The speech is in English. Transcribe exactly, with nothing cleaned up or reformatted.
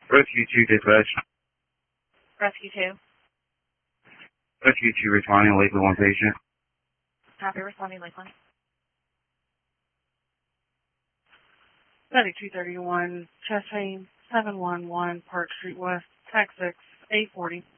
Rescue two dispatch. Rescue two. Rescue two responding, Lakeland one patient. Copy, responding Lakeland. thirty-two thirty-one, chest pain, seven one one, Park Street West, tax six, eight forty.